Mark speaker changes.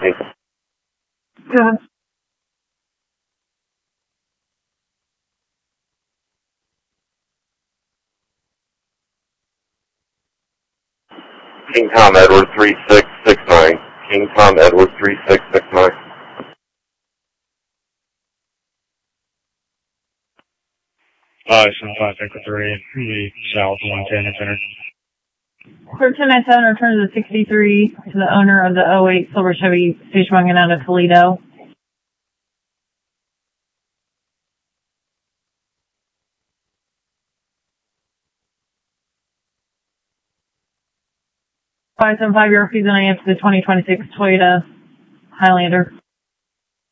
Speaker 1: Good.
Speaker 2: King Tom Edward 3669. King Tom Edward 3669.
Speaker 3: South Echo 3, the south 110 at center.
Speaker 1: 1397 returns the 63 to the owner of the '08 Silver Chevy station wagon out of Toledo. Five 575 your fees and I am to the 2026 Toyota Highlander.